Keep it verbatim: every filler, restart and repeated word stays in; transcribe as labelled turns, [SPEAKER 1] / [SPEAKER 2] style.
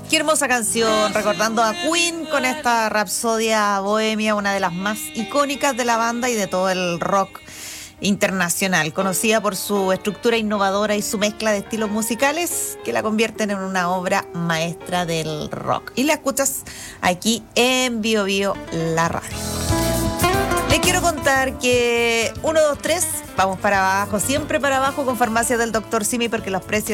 [SPEAKER 1] Qué hermosa canción, recordando a Queen con esta Rapsodia Bohemia, una de las más icónicas de la banda y de todo el rock internacional, conocida por su estructura innovadora y su mezcla de estilos musicales que la convierten en una obra maestra del rock. Y la escuchas aquí en Bio Bio, la radio. Les quiero contar que uno, dos, tres, vamos para abajo, siempre para abajo con Farmacia del doctor Simi, porque los precios